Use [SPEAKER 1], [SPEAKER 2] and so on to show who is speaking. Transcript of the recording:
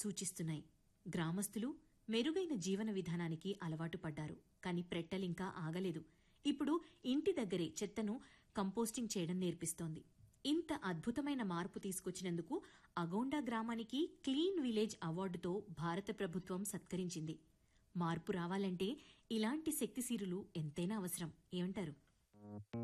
[SPEAKER 1] సూచిస్తున్నాయి. గ్రామస్తులు మెరుగైన జీవన విధానానికి అలవాటు పడ్డారు. కాని ప్రెట్టలింకా ఆగలేదు. ఇప్పుడు ఇంటి దగ్గరే చెత్తను కంపోస్టింగ్ చేయడం నేర్పిస్తోంది. ఇంత అద్భుతమైన మార్పు తీసుకొచ్చినందుకు అగౌండా గ్రామానికి క్లీన్ విలేజ్ అవార్డుతో భారత ప్రభుత్వం సత్కరించింది. మార్పు రావాలంటే ఇలాంటి శక్తిశీరులు ఎంతైనా అవసరం. ఏమంటారు?